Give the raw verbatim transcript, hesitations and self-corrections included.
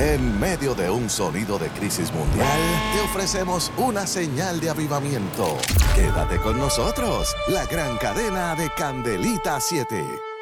En medio de un sonido de crisis mundial, te ofrecemos una señal de avivamiento. Quédate con nosotros, la gran cadena de Candelita siete.